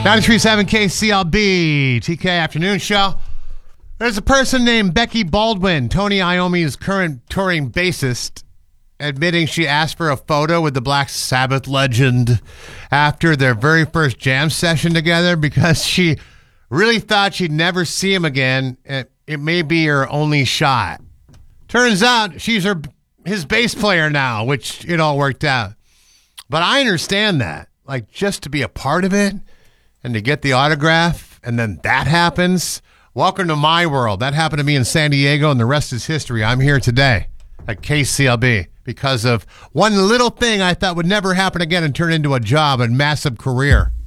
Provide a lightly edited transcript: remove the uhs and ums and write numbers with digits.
93.7 KCLB, TK Afternoon Show. There's a person named Becky Baldwin, Tony Iommi's current touring bassist, admitting she asked for a photo with the Black Sabbath legend after their very first jam session together because she really thought she'd never see him again. It may be her only shot. Turns out she's his bass player now, which it all worked out. But I understand that. Like, just to be a part of it and to get the autograph, and then that happens. Welcome to my world. That happened to me in San Diego, and the rest is history. I'm here today at KCLB because of one little thing I thought would never happen again and turn into a job and massive career.